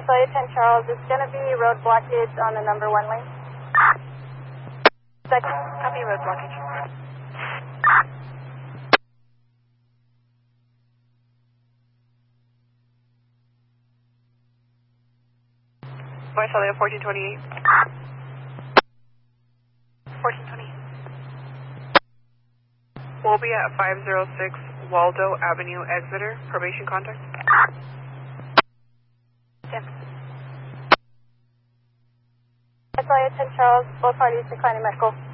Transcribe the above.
SIA 10 Charles, it's going to be road blockage on the number 1 lane. Second. Copy, road blockage. Marcelia 1428. 1428. We'll be at 506 Waldo Avenue, Exeter. Probation contact. 10. SIA 10 Charles, both parties declining medical.